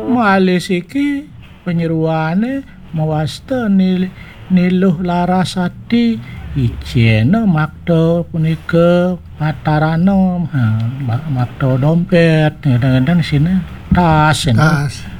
Malis iki penyeruane mawasta niluh larasati ijena makta punika patarana makta dompet kadang-kadang sini tas.